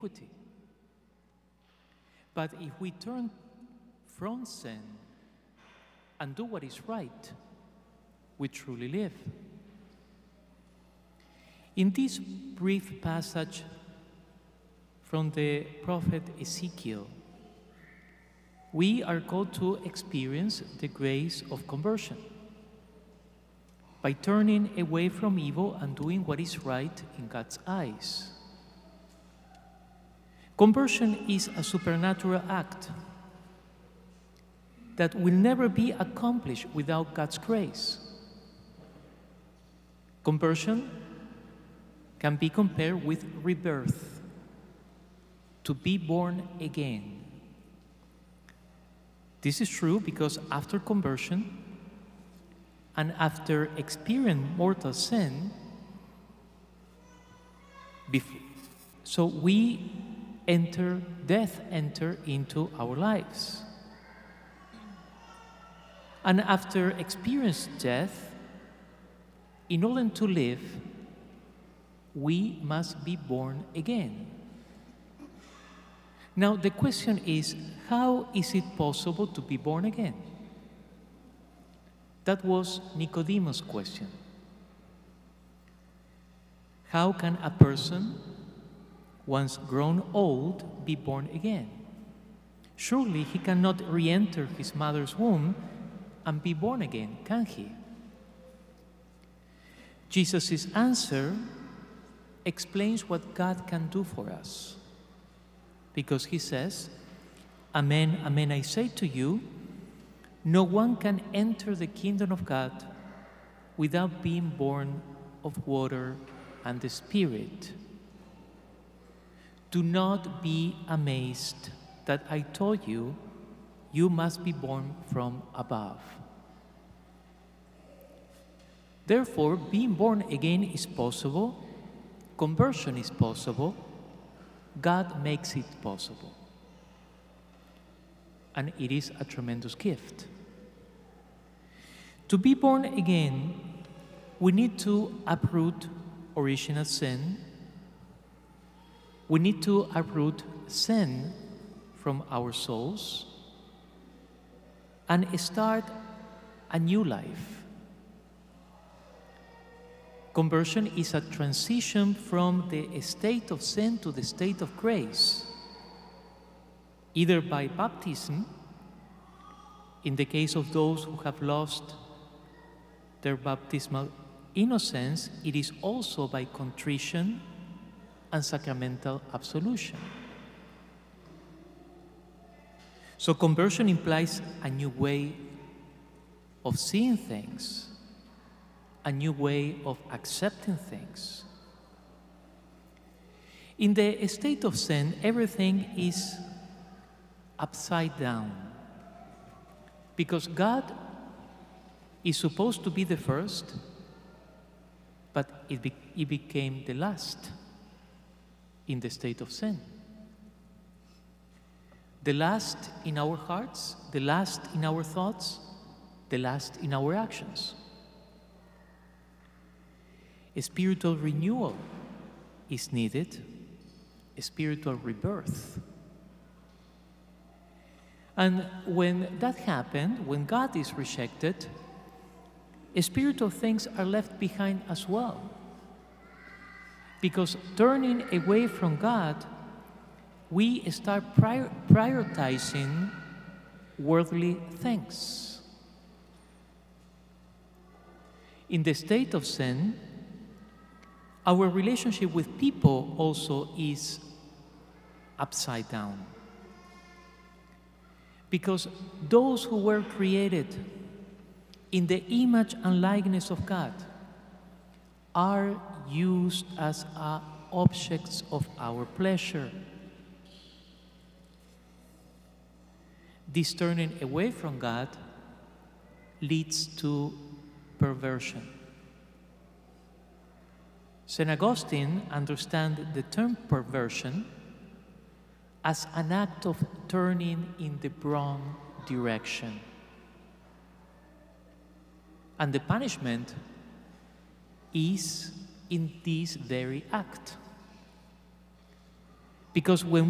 iniquity. But if we turn from sin and do what is right, we truly live. In this brief passage from the prophet Ezekiel, we are called to experience the grace of conversion by turning away from evil and doing what is right in God's eyes. Conversion is a supernatural act that will never be accomplished without God's grace. Conversion can be compared with rebirth, to be born again. This is true because after conversion and after experiencing mortal sin, so death enter into our lives. And after experiencing death, in order to live, we must be born again. Now the question is, how is it possible to be born again? That was Nicodemus' question. How can a person, once grown old, be born again? Surely he cannot re-enter his mother's womb and be born again, can he? Jesus' answer explains what God can do for us. Because he says, "Amen, amen, I say to you, no one can enter the kingdom of God without being born of water and the Spirit. Do not be amazed that I told you, you must be born from above." Therefore, being born again is possible, conversion is possible, God makes it possible. And it is a tremendous gift. To be born again, we need to uproot original sin. We need to uproot sin from our souls and start a new life. Conversion is a transition from the state of sin to the state of grace, either by baptism, in the case of those who have lost their baptismal innocence, it is also by contrition and sacramental absolution. So conversion implies a new way of seeing things, a new way of accepting things. In the state of sin, everything is upside down, because God is supposed to be the first, but it became the last in the state of sin. The last in our hearts, the last in our thoughts, the last in our actions. A spiritual renewal is needed, a spiritual rebirth. And when that happens, when God is rejected, spiritual things are left behind as well. Because turning away from God, we start prioritizing worldly things. In the state of sin, our relationship with people also is upside down. Because those who were created in the image and likeness of God are used as objects of our pleasure. This turning away from God leads to perversion. St. Augustine understands the term perversion as an act of turning in the wrong direction. And the punishment is in this very act. Because when